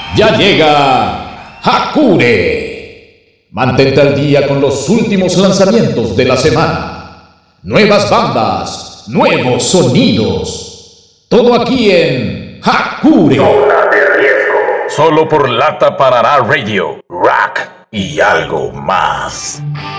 Ya llega Hakure. Mantente al día con los últimos lanzamientos de la semana. Nuevas bandas, nuevos sonidos. Todo aquí en Hakure. Zona de riesgo. Solo por Lata Parará Radio, Rock y algo más.